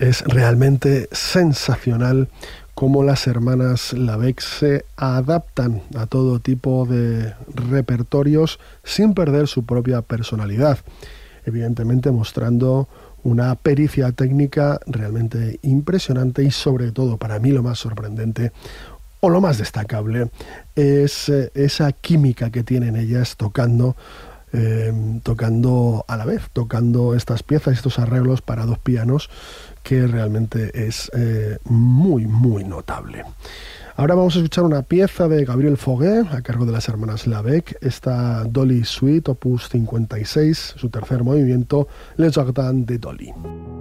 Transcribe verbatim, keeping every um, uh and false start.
Es realmente sensacional cómo las hermanas Lavec se adaptan a todo tipo de repertorios sin perder su propia personalidad, evidentemente mostrando una pericia técnica realmente impresionante y, sobre todo, para mí lo más sorprendente o lo más destacable es eh, esa química que tienen ellas tocando eh, tocando a la vez, tocando estas piezas, estos arreglos para dos pianos, que realmente es eh, muy, muy notable. Ahora vamos a escuchar una pieza de Gabriel Fauré, a cargo de las hermanas Lavec, esta Dolly Suite, opus cincuenta y seis, su tercer movimiento, Le Jardin de Dolly.